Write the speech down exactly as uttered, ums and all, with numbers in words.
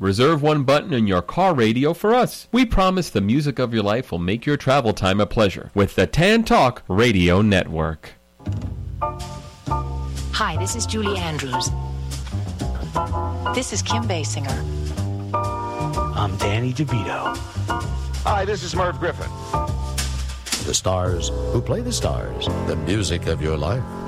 Reserve one button in your car radio for us. We promise the music of your life will make your travel time a pleasure with the Tan Talk Radio Network. Hi, this is Julie Andrews. This is Kim Basinger. I'm Danny DeVito. Hi, this is Merv Griffin. The stars who play the stars, the music of your life.